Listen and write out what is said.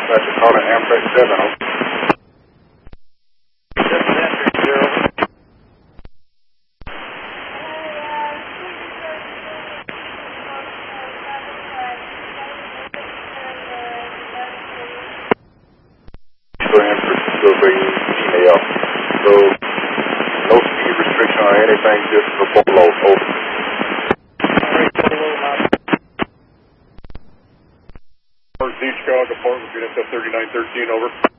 That's a call to Amtrak 7. Email. So, no speed restriction or anything, just for below. Over. Chicago Port, Unit 3913, over.